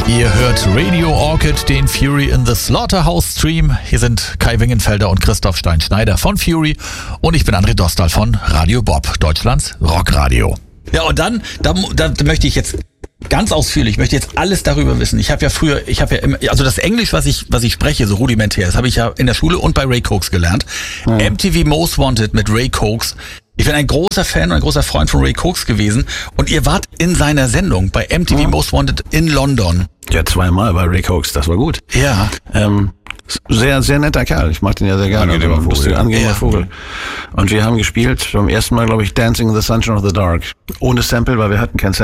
Ihr hört Radio Orchid, den Fury in the Slaughterhouse Stream. Hier sind Kai Wingenfelder und Christoph Stein-Schneider von Fury und ich bin André Dostal von Radio Bob, Deutschlands Rockradio. Ja, und dann, da möchte ich jetzt ganz ausführlich, ich möchte jetzt alles darüber wissen. Ich habe ja immer, also das Englisch, was ich spreche, so rudimentär, das habe ich ja in der Schule und bei Ray Cox gelernt. MTV Most Wanted mit Ray Cox. Ich bin ein großer Fan und ein großer Freund von Ray Cox gewesen und ihr wart in seiner Sendung bei MTV Most Wanted in London. Ja, zweimal bei Ray Cox, das war gut. Ja. Sehr, sehr netter Kerl. Ich mag den ja sehr gerne. Angenehmer Vogel. Und wir haben gespielt, beim ersten Mal, glaube ich, Dancing in the Sunshine of the Dark. Ohne Sample, weil wir hatten kein Sample.